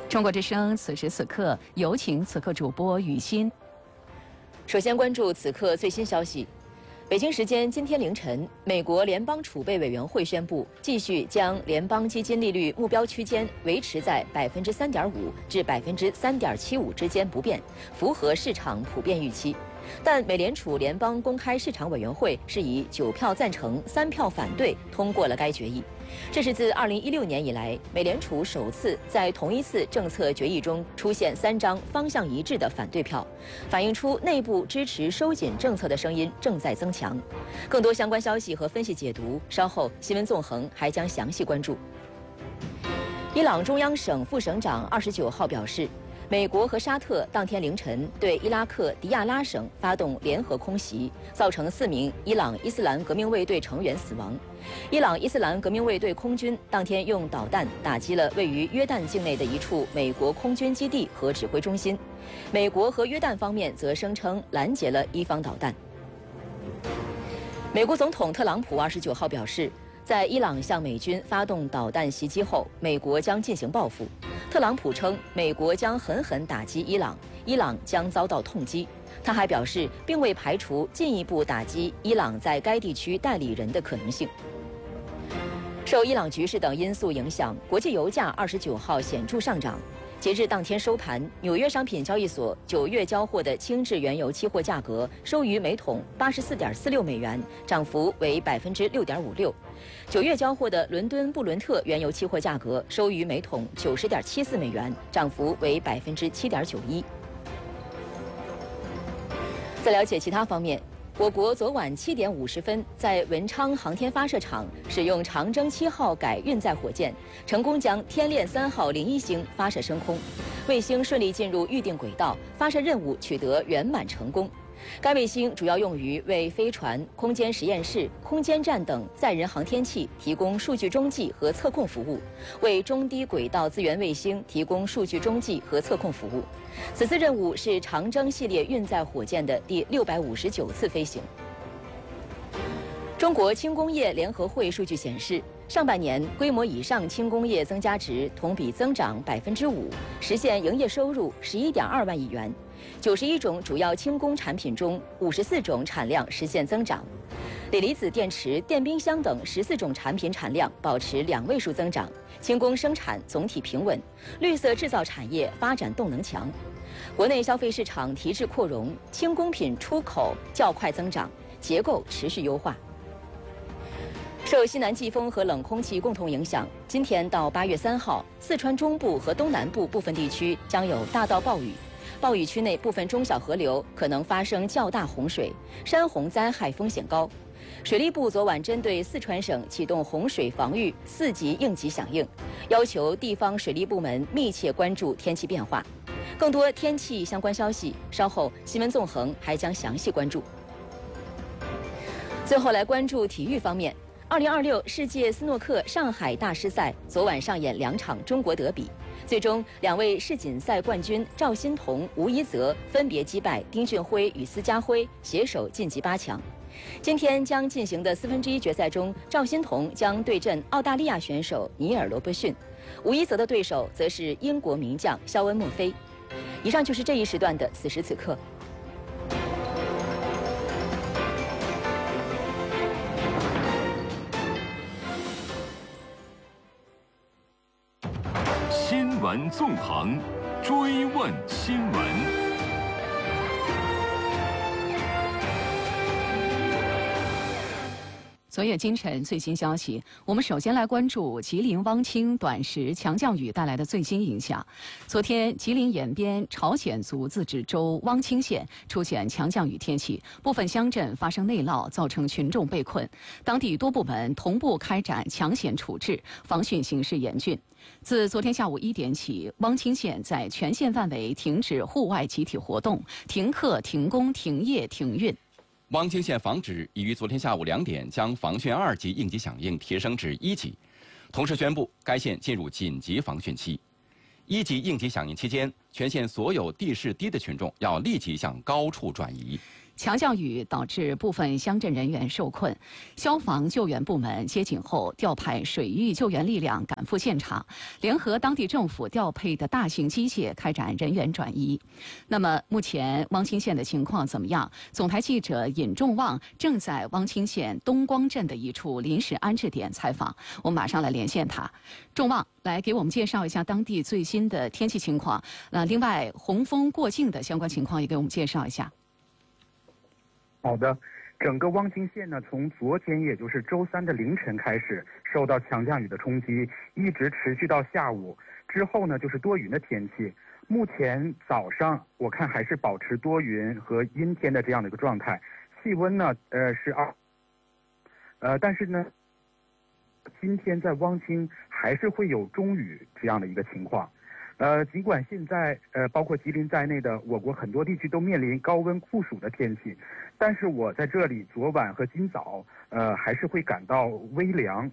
中国之声此时此刻有请此刻主播雨欣。 首先关注此刻最新消息。北京时间今天凌晨，美国联邦储备委员会宣布，继续将联邦基金利率目标区间维持在3.5%至3.75%之间不变，符合市场普遍预期。但美联储联邦公开市场委员会是以9票赞成、3票反对通过了该决议。这是自2016年以来，美联储首次在同一次政策决议中出现3张方向一致的反对票，反映出内部支持收紧政策的声音正在增强。更多相关消息和分析解读，稍后新闻纵横还将详细关注。伊朗中央省副省长29号表示，美国和沙特当天凌晨对伊拉克迪亚拉省发动联合空袭，造成4名伊朗伊斯兰革命卫队成员死亡。伊朗伊斯兰革命卫队空军当天用导弹打击了位于约旦境内的一处美国空军基地和指挥中心，美国和约旦方面则声称拦截了伊方导弹。美国总统特朗普29号表示，在伊朗向美军发动导弹袭击后，美国将进行报复。特朗普称，美国将狠狠打击伊朗，伊朗将遭到痛击。他还表示，并未排除进一步打击伊朗在该地区代理人的可能性。受伊朗局势等因素影响，国际油价29号显著上涨。截至当天收盘，纽约商品交易所9月交货的轻质原油期货价格收于每桶84.46美元，涨幅为6.56%。9月交货的伦敦布伦特原油期货价格收于每桶90.74美元，涨幅为7.91%。在了解其他方面，我国昨晚7点50分在文昌航天发射场使用长征7号改运载火箭，成功将天链3号01星发射升空，卫星顺利进入预定轨道，发射任务取得圆满成功。该卫星主要用于为飞船、空间实验室、空间站等载人航天器提供数据中继和测控服务，为中低轨道资源卫星提供数据中继和测控服务。此次任务是长征系列运载火箭的第659次飞行。中国轻工业联合会数据显示，上半年规模以上轻工业增加值同比增长5%，实现营业收入11.2万亿元。91种主要轻工产品中，54种产量实现增长。锂离子电池、电冰箱等14种产品产量保持2位数增长，轻工生产总体平稳，绿色制造产业发展动能强。国内消费市场提质扩容，轻工品出口较快增长，结构持续优化。受西南季风和冷空气共同影响，今天到8月3号，四川中部和东南部部分地区将有大到暴雨。暴雨区内部分中小河流可能发生较大洪水，山洪灾害风险高。水利部昨晚针对四川省启动洪水防御4级应急响应，要求地方水利部门密切关注天气变化。更多天气相关消息，稍后新闻纵横还将详细关注。最后来关注体育方面，2026世界斯诺克上海大师赛昨晚上演2场中国德比，最终2位世锦赛冠军赵欣彤、吴一泽分别击败丁俊晖与司佳辉，携手晋级8强。今天将进行的1/4决赛中，赵欣彤将对阵澳大利亚选手尼尔·罗伯逊，吴一泽的对手则是英国名将肖恩·墨菲。以上就是这一时段的此时此刻。 新闻纵横，追问新闻。 昨夜今晨最新消息，我们首先来关注吉林汪清短时强降雨带来的最新影响。昨天，吉林延边朝鲜族自治州汪清县出现强降雨天气，部分乡镇发生内涝，造成群众被困。当地多部门同步开展抢险处置，防汛形势严峻。自昨天下午1点起，汪清县在全县范围停止户外集体活动，停课、停工、停业、停运。 汪清县防指已于昨天下午2点将防汛2级应急响应提升至1级，同时宣布该县进入紧急防汛期。1级应急响应期间，全县所有地势低的群众要立即向高处转移。 强降雨导致部分乡镇人员受困，消防救援部门接警后调派水域救援力量赶赴现场，联合当地政府调配的大型机械开展人员转移。那么目前汪清县的情况怎么样？总台记者尹仲旺正在汪清县东光镇的一处临时安置点采访，我们马上来连线他。仲旺，来给我们介绍一下当地最新的天气情况。另外洪峰过境的相关情况也给我们介绍一下。 好的，整个汪清县呢，从昨天也就是周三的凌晨开始受到强降雨的冲击，一直持续到下午之后呢，就是多云的天气。目前早上我看还是保持多云和阴天的这样的一个状态，气温呢是但是呢，今天在汪清还是会有中雨这样的一个情况。尽管现在包括吉林在内的我国很多地区都面临高温酷暑的天气，但是我在这里昨晚和今早还是会感到微凉，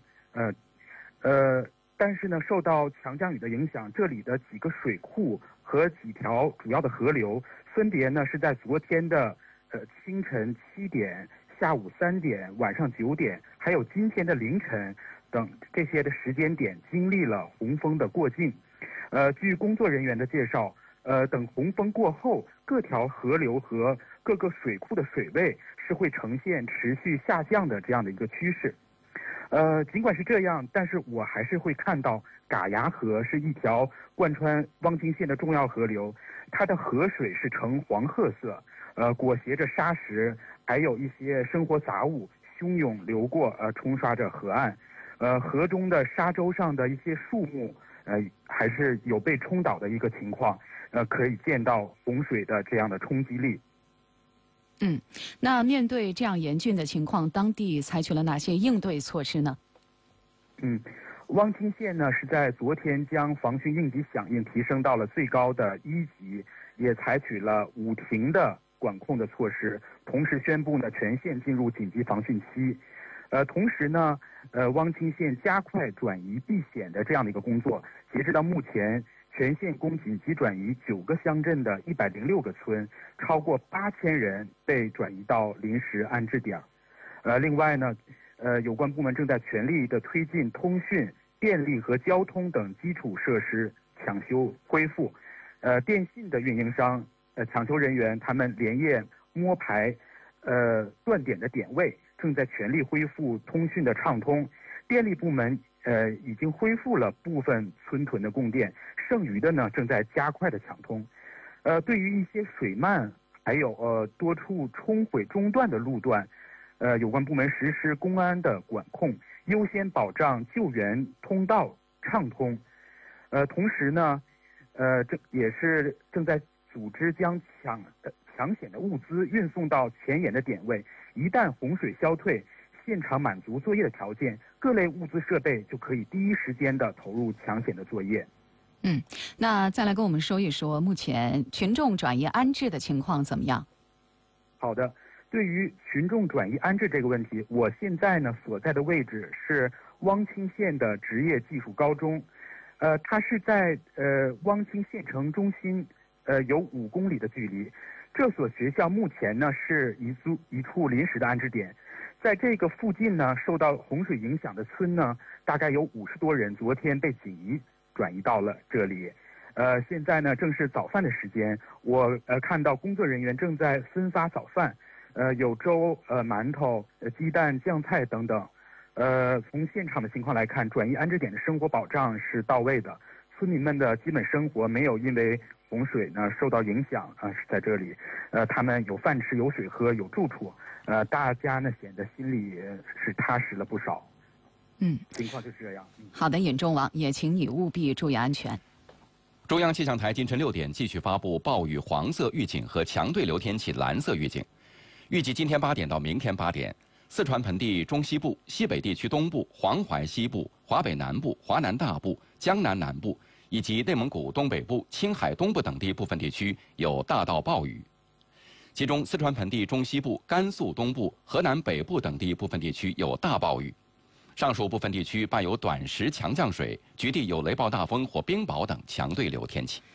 但是呢，受到强降雨的影响，这里的几个水库和几条主要的河流，分别呢是在昨天的清晨7点、下午3点、晚上9点，还有今天的凌晨等这些的时间点，经历了洪峰的过境。据工作人员的介绍，等洪峰过后，各条河流和各个水库的水位是会呈现持续下降的这样的一个趋势。尽管是这样，但是我还是会看到嘎牙河是一条贯穿汪清县的重要河流，它的河水是呈黄褐色，裹挟着沙石，还有一些生活杂物汹涌流过，冲刷着河岸。河中的沙洲上的一些树木，还是有被冲倒的一个情况，可以见到洪水的这样的冲击力。 那面对这样严峻的情况，当地采取了哪些应对措施呢？ 汪清县呢是在昨天将防汛应急响应提升到了最高的1级，也采取了5停的管控的措施，同时宣布呢全县进入紧急防汛期。同时呢，汪清县加快转移避险的这样的一个工作，截止到目前，全县共紧急转移9个乡镇的106个村，超过8000人被转移到临时安置点。另外呢，有关部门正在全力的推进通讯、电力和交通等基础设施抢修恢复。电信的运营商、抢修人员他们连夜摸排断点的点位，正在全力恢复通讯的畅通。电力部门已经恢复了部分村屯的供电，剩余的呢正在加快的抢通。对于一些水漫还有多处冲毁中断的路段，有关部门实施公安的管控，优先保障救援通道畅通。同时呢，这也是正在组织将抢险的物资运送到前沿的点位，一旦洪水消退，现场满足作业的条件，各类物资设备就可以第一时间的投入抢险的作业。 那再来跟我们说一说目前群众转移安置的情况怎么样？ 好的，对于群众转移安置这个问题，我现在呢所在的位置是汪清县的职业技术高中，它是在汪清县城中心有5公里的距离。这所学校目前呢是一处临时的安置点，在这个附近呢受到洪水影响的村呢，大概有50多人，昨天被紧急转移到了这里。现在呢正是早饭的时间，我看到工作人员正在分发早饭，有粥、馒头、鸡蛋、酱菜等等。从现场的情况来看，转移安置点的生活保障是到位的，村民们的基本生活没有因为洪水呢受到影响是在这里，他们有饭吃、有水喝、有住处，大家呢显得心里是踏实了不少。情况就是这样。 好的，尹仲旺，也请你务必注意安全。 中央气象台今晨6点继续发布暴雨黄色预警和强对流天气蓝色预警，预计今天8点到明天8点，四川盆地中西部、西北地区东部、黄淮西部、华北南部、华南大部、江南南部以及内蒙古东北部、青海东部等地部分地区有大到暴雨，其中四川盆地中西部、甘肃东部、河南北部等地部分地区有大暴雨。上述部分地区伴有短时强降水，局地有雷暴大风或冰雹等强对流天气。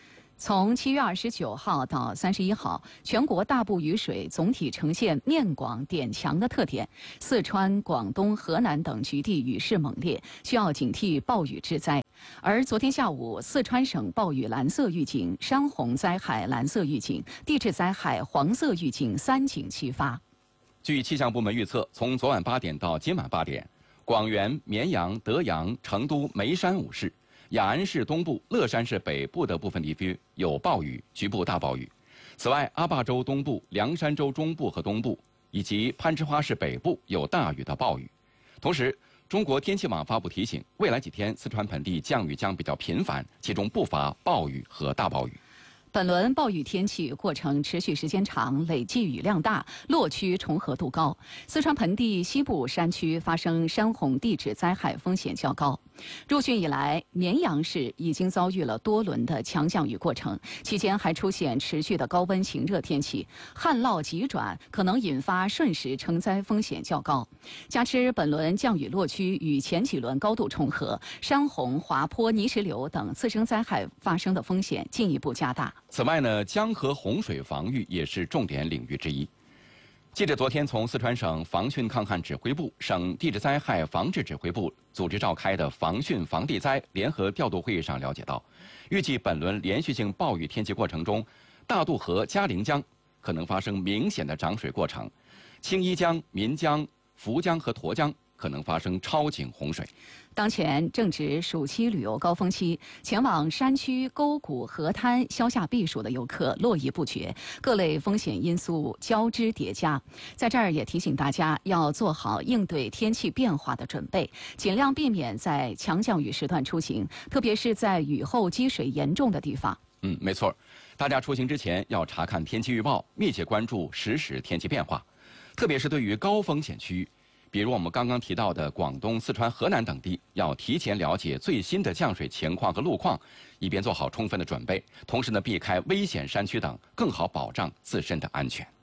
从7月29号到31号，全国大部雨水总体呈现面广点强的特点，四川、广东、河南等局地雨势猛烈，需要警惕暴雨致灾。而昨天下午，四川省暴雨蓝色预警、山洪灾害蓝色预警、地质灾害黄色预警3警齐发。 据气象部门预测，从昨晚8点到今晚8点，广元、绵阳、德阳、成都、眉山5市、雅安市东部、乐山市北部的部分地区有暴雨，局部大暴雨。此外，阿坝州东部、凉山州中部和东部，以及攀枝花市北部有大雨到暴雨。同时，中国天气网发布提醒，未来几天四川盆地降雨将比较频繁，其中不乏暴雨和大暴雨。 本轮暴雨天气过程持续时间长，累计雨量大，落区重合度高。四川盆地西部山区发生山洪地质灾害风险较高。入汛以来，绵阳市已经遭遇了多轮的强降雨过程，期间还出现持续的高温晴热天气，旱涝急转可能引发瞬时成灾风险较高。加之本轮降雨落区与前几轮高度重合，山洪、滑坡、泥石流等次生灾害发生的风险进一步加大。 此外呢，江河洪水防御也是重点领域之一。记者昨天从四川省防汛抗旱指挥部、省地质灾害防治指挥部组织召开的防汛防地灾联合调度会议上了解到，预计本轮连续性暴雨天气过程中，大渡河、嘉陵江可能发生明显的涨水过程，青衣江、岷江、涪江和沱江可能发生超警洪水。 当前正值暑期旅游高峰期，前往山区、沟谷、河滩消夏避暑的游客络绎不绝，各类风险因素交织叠加。在这儿也提醒大家要做好应对天气变化的准备，尽量避免在强降雨时段出行，特别是在雨后积水严重的地方。 没错，大家出行之前要查看天气预报，密切关注实时天气变化，特别是对于高风险区域。比如我们刚刚提到的广东、四川、河南等地，要提前了解最新的降水情况和路况，以便做好充分的准备。同时呢，避开危险山区等，更好保障自身的安全。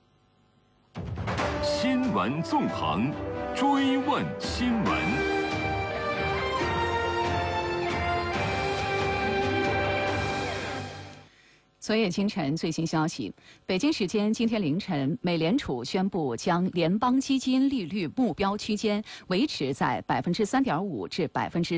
新闻纵横，追问新闻。 昨夜今晨最新消息，北京时间今天凌晨，美联储宣布将联邦基金利率目标区间维持在3.5%至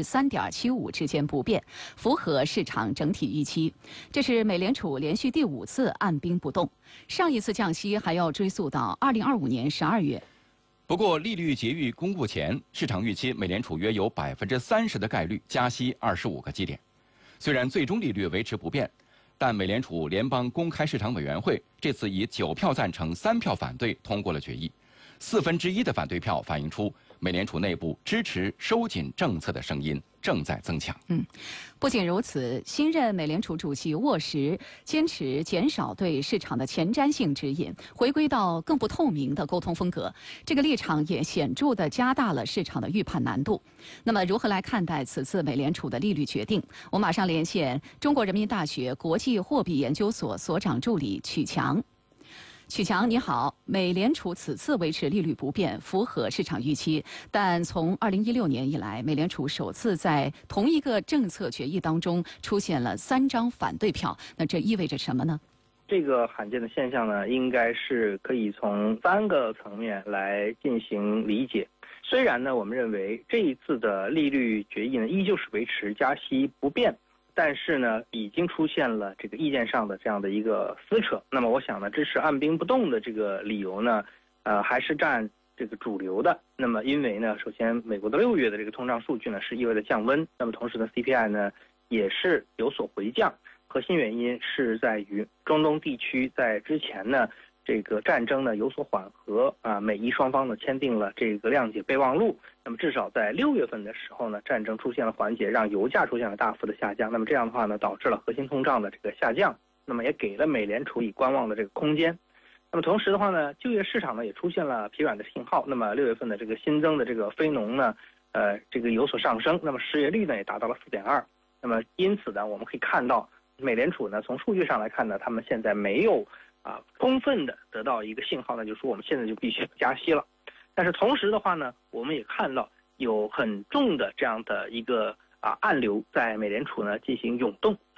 3.75%之间不变，符合市场整体预期。这是美联储连续第5次按兵不动，上一次降息还要追溯到2025年12月。 不过，利率决议公布前，市场预期美联储约有30%的概率加息25个基点。虽然最终利率维持不变，但美联储联邦公开市场委员会这次以9票赞成、3票反对通过了决议，1/4的反对票反映出美联储内部支持收紧政策的声音正在增强。 不仅如此，新任美联储主席沃什坚持减少对市场的前瞻性指引，回归到更不透明的沟通风格。这个立场也显著地加大了市场的预判难度。那么，如何来看待此次美联储的利率决定？我马上连线中国人民大学国际货币研究所所长助理曲强。曲强，你好。美联储此次维持利率不变，符合市场预期。但从2016年以来，美联储首次在同一个政策决议当中出现了3张反对票，那这意味着什么呢？ 这个罕见的现象呢，应该是可以从3个层面来进行理解。虽然呢，我们认为这一次的利率决议呢，依旧是维持加息不变。但是呢，已经出现了这个意见上的这样的一个撕扯。那么我想呢，支持按兵不动的这个理由呢，还是占这个主流的。那么因为呢，首先美国的6月的这个通胀数据呢是意味着降温，那么同时呢 CPI 呢也是有所回降。核心原因是在于中东地区在之前呢这个战争呢有所缓和美伊双方呢签订了这个谅解备忘录。那么至少在6月份的时候呢，战争出现了缓解，让油价出现了大幅的下降。那么这样的话呢，导致了核心通胀的这个下降，那么也给了美联储以观望的这个空间。那么同时的话呢，就业市场呢也出现了疲软的信号。那么6月份的这个新增的这个非农呢，这个有所上升。那么失业率呢也达到了4.2。那么因此呢，我们可以看到美联储呢从数据上来看呢，他们现在没有充分的得到一个信号呢，就是说我们现在就必须加息了。但是同时的话呢，我们也看到有很重的这样的一个暗流在美联储呢进行涌动。那么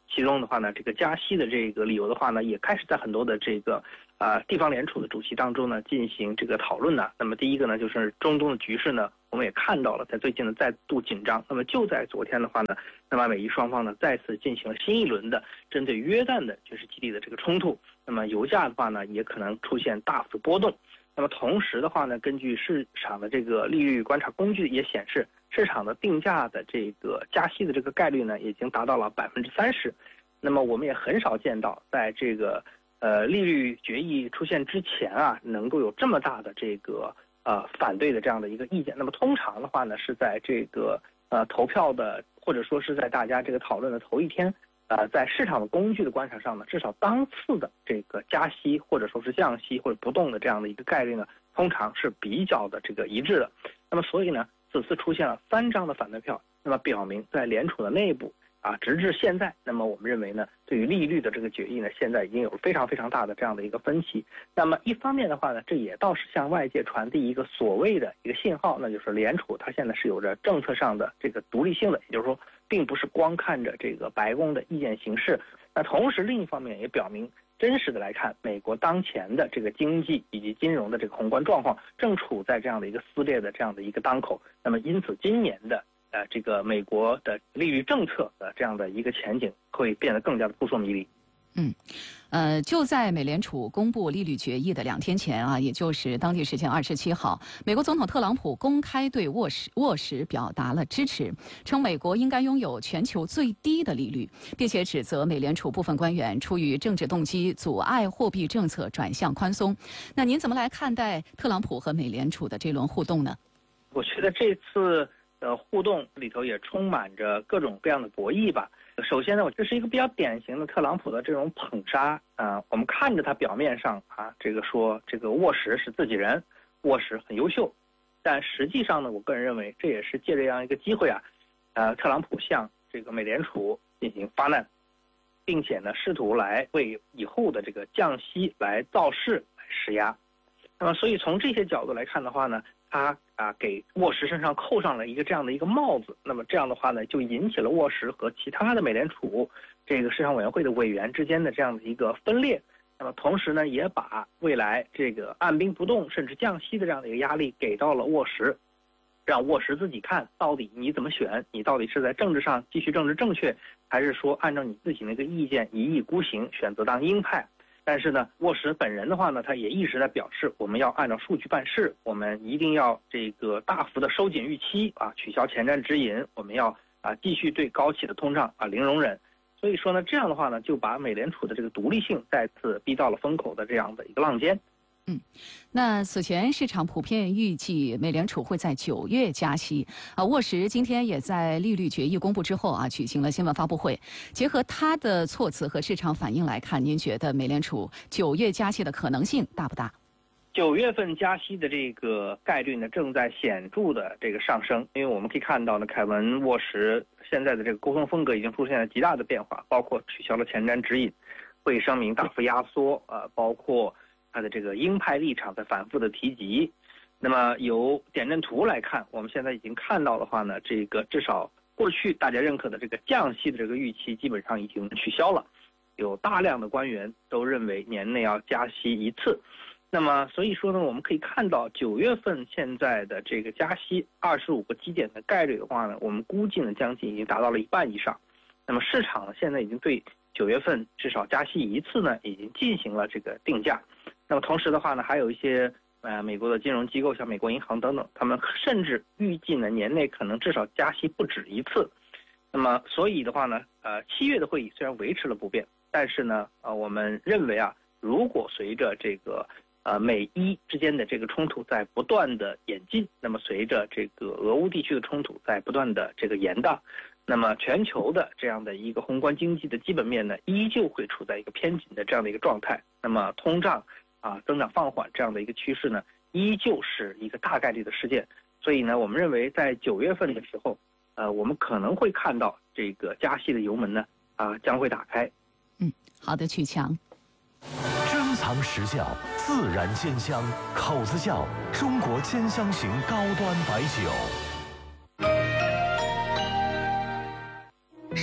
其中的话呢，这个加息的这个理由的话呢，也开始在很多的这个地方联储的主席当中呢进行这个讨论呢。那么第一个呢，就是中东的局势呢，我们也看到了在最近呢再度紧张。那么就在昨天的话呢，那么美伊双方呢再次进行了新一轮的针对约旦的军事基地的这个冲突。那么油价的话呢，也可能出现大幅波动。那么同时的话呢，根据市场的这个利率观察工具也显示，市场的定价的这个加息的这个概率呢，已经达到了30%。那么我们也很少见到，在这个利率决议出现之前啊，能够有这么大的这个反对的这样的一个意见。那么通常的话呢，是在这个投票的或者说是在大家这个讨论的头一天。在市场的工具的观察上呢，至少当次的这个加息或者说是降息或者不动的这样的一个概率呢，通常是比较的这个一致的。那么所以呢，此次出现了3张的反对票，那么表明在联储的内部直至现在，那么我们认为呢，对于利率的这个决议呢，现在已经有非常非常大的这样的一个分歧。那么一方面的话呢，这也倒是向外界传递一个所谓的一个信号，那就是联储它现在是有着政策上的这个独立性的，也就是说，并不是光看着这个白宫的意见行事。那同时另一方面也表明，真实的来看，美国当前的这个经济以及金融的这个宏观状况正处在这样的一个撕裂的这样的一个当口。那么因此今年的这个美国的利率政策的这样的一个前景会变得更加的扑朔迷离。 就在美联储公布利率决议的2天前啊，也就是当地时间27号，美国总统特朗普公开对沃什表达了支持，称美国应该拥有全球最低的利率，并且指责美联储部分官员出于政治动机阻碍货币政策转向宽松。那您怎么来看待特朗普和美联储的这轮互动呢？ 我觉得这次的互动里头也充满着各种各样的博弈吧。首先呢，这是一个比较典型的特朗普的这种捧杀我们看着他表面上这个说这个沃什是自己人，沃什很优秀，但实际上呢，我个人认为这也是借这样一个机会特朗普向这个美联储进行发难，并且呢，试图来为以后的这个降息来造势来施压。那么，所以从这些角度来看的话呢，他给沃什身上扣上了一个这样的一个帽子，那么这样的话呢，就引起了沃什和其他的美联储这个市场委员会的委员之间的这样的一个分裂。那么同时呢，也把未来这个按兵不动甚至降息的这样的一个压力给到了沃什，让沃什自己看到底你怎么选，你到底是在政治上继续政治正确，还是说按照你自己那个意见一意孤行，选择当鹰派。但是呢，沃什本人的话呢，他也一直在表示，我们要按照数据办事，我们一定要这个大幅的收紧预期取消前瞻指引，我们要继续对高企的通胀零容忍。所以说呢，这样的话呢，就把美联储的这个独立性再次逼到了风口的这样的一个浪尖。 那此前市场普遍预计美联储会在9月加息沃什今天也在利率决议公布之后举行了新闻发布会。结合他的措辞和市场反应来看，您觉得美联储9月加息的可能性大不大 ？9月份加息的这个概率呢，正在显著的这个上升。因为我们可以看到呢，凯文沃什现在的这个沟通风格已经出现了极大的变化，包括取消了前瞻指引，会议声明大幅压缩包括他的这个鹰派立场在反复的提及。那么由点阵图来看，我们现在已经看到的话呢，这个至少过去大家认可的这个降息的这个预期基本上已经取消了，有大量的官员都认为年内要加息1次。那么所以说呢，我们可以看到9月份现在的这个加息25个基点的概率的话呢，我们估计呢将近已经达到了1半以上。那么市场呢现在已经对9月份至少加息1次呢已经进行了这个定价。那么同时的话呢，还有一些美国的金融机构，像美国银行等等，他们甚至预计呢年内可能至少加息不止1次。那么所以的话呢，7月的会议虽然维持了不变，但是呢我们认为如果随着这个美伊之间的这个冲突在不断的演进，那么随着这个俄乌地区的冲突在不断的这个延宕，那么全球的这样的一个宏观经济的基本面呢，依旧会处在一个偏紧的这样的一个状态。那么通胀增长放缓这样的一个趋势呢，依旧是一个大概率的事件。所以呢，我们认为在9月份的时候，我们可能会看到这个加息的油门呢将会打开。 好的，曲强。 珍藏时效，自然鲜香，口子窖中国兼香型高端白酒。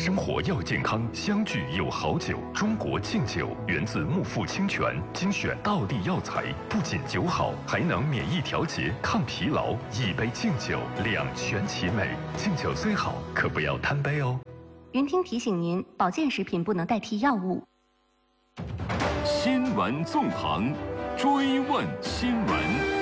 生活要健康，相聚有好酒。中国敬酒源自木富清泉精选道地药材，不仅酒好，还能免疫调节、抗疲劳。一杯敬酒，两全其美。敬酒虽好，可不要贪杯哦。 云听提醒您，保健食品不能代替药物。 新闻纵横，追问新闻。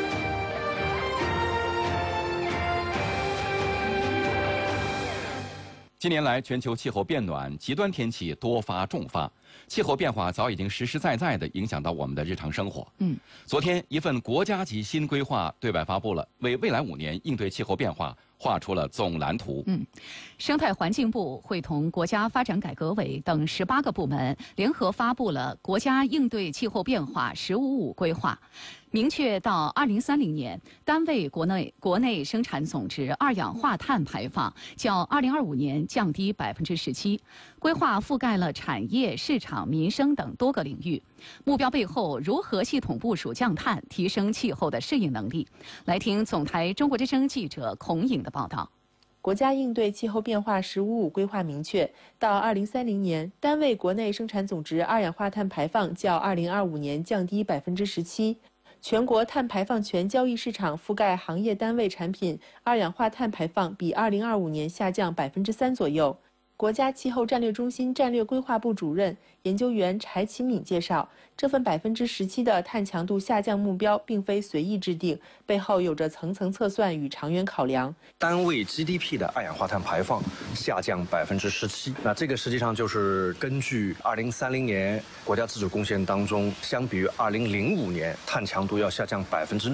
近年来，全球气候变暖，极端天气多发重发，气候变化早已经实实在在地影响到我们的日常生活。昨天，一份国家级新规划对外发布了，为未来5年应对气候变化画出了总蓝图。 生态环境部会同国家发展改革委等18个部门联合发布了国家应对气候变化“15-5”规划。明确到2030年，单位国内生产总值二氧化碳排放较2025年降低17%。规划覆盖了产业、市场、民生等多个领域。目标背后如何系统部署降碳，提升气候的适应能力？来听总台中国之声记者孔颖的报道。 国家应对气候变化“15-5”规划明确，到2030年，单位国内生产总值二氧化碳排放较2025年降低17%。全国碳排放权交易市场覆盖行业单位产品二氧化碳排放比2025年下降3%左右。国家气候战略中心战略规划部主任研究员柴启敏介绍，这份17%的碳强度下降目标并非随意制定，背后有着层层测算与长远考量。 单位 GDP 的二氧化碳排放下降17%，那这个实际上就是根据2030年国家自主贡献当中，相比于2005年碳强度要下降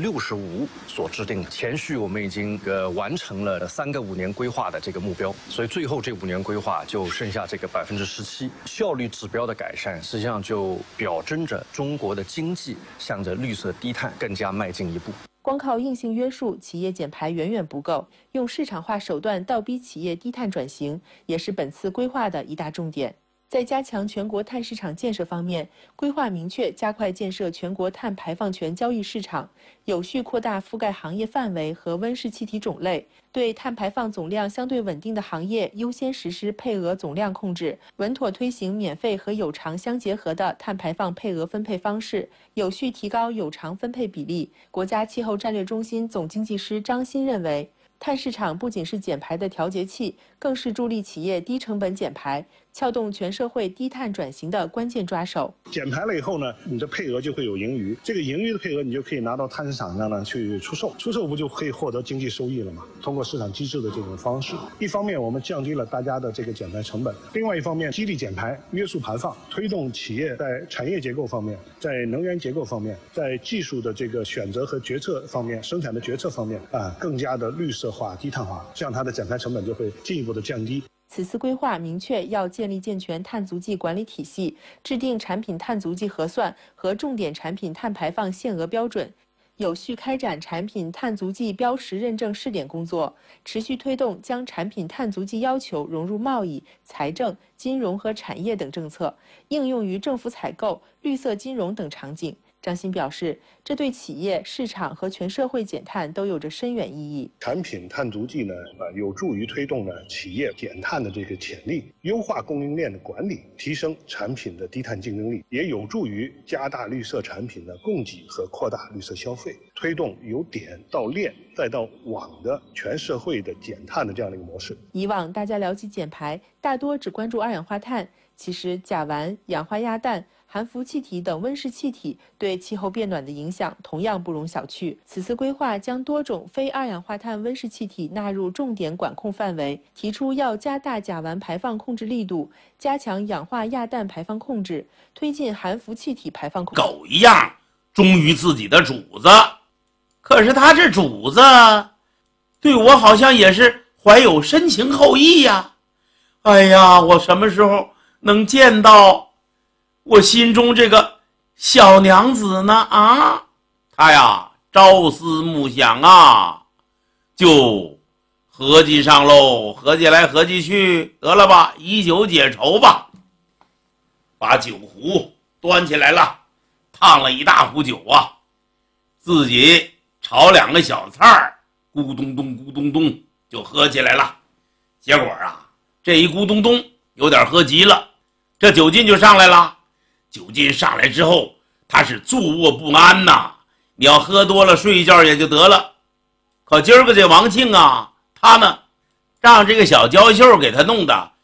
65%所制定的。前续我们已经完成了3个5年规划的这个目标，所以最后这5年规划就剩下这个17%。效率指标的改善，实际上就表征着中国的经济向着绿色低碳更加迈进一步。 光靠硬性约束，企业减排远远不够，用市场化手段倒逼企业低碳转型，也是本次规划的一大重点。在加强全国碳市场建设方面，规划明确加快建设全国碳排放权交易市场，有序扩大覆盖行业范围和温室气体种类，对碳排放总量相对稳定的行业优先实施配额总量控制，稳妥推行免费和有偿相结合的碳排放配额分配方式，有序提高有偿分配比例。国家气候战略中心总经济师张欣认为，碳市场不仅是减排的调节器，更是助力企业低成本减排、撬动全社会低碳转型的关键抓手。 减排了以后呢，你的配额就会有盈余，这个盈余的配额你就可以拿到碳市场上呢去出售，出售不就可以获得经济收益了吗？通过市场机制的这种方式，一方面我们降低了大家的这个减排成本，另外一方面激励减排、约束排放，推动企业在产业结构方面、在能源结构方面、在技术的这个选择和决策方面、生产的决策方面更加的绿色化、低碳化，这样它的减排成本就会进一步的降低。 此次规划明确要建立健全碳足迹管理体系，制定产品碳足迹核算和重点产品碳排放限额标准，有序开展产品碳足迹标识认证试点工作，持续推动将产品碳足迹要求融入贸易、财政、金融和产业等政策，应用于政府采购、绿色金融等场景。张欣表示，这对企业、市场和全社会减碳都有着深远意义。 产品碳足迹呢，有助于推动呢企业减碳的这个潜力，优化供应链的管理，提升产品的低碳竞争力，也有助于加大绿色产品的供给和扩大绿色消费，推动由点到链再到网的全社会的减碳的这样的一个模式。 以往大家聊起减排，大多只关注二氧化碳，其实甲烷、氧化亚氮、含氟气体等温室气体对气候变暖的影响同样不容小觑。此次规划将多种非二氧化碳温室气体纳入重点管控范围，提出要加大甲烷排放控制力度，加强氧化亚氮排放控制，推进含氟气体排放控制。 狗一样忠于自己的主子，可是他这主子对我好像也是怀有深情厚谊呀。哎呀，我什么时候能见到我心中这个小娘子呢？她呀朝思暮想啊，就合计上喽，合计来合计去，得了吧，以酒解愁吧。把酒壶端起来了，烫了一大壶酒啊，自己炒2个小菜儿，咕咚咚咕咚咚就喝起来了。结果啊，这一咕咚咚有点喝急了，这酒劲就上来了。酒劲上来之后，他是坐卧不安呐。你要喝多了睡一觉也就得了，可今儿个这王庆啊，他呢让这个小娇秀给他弄的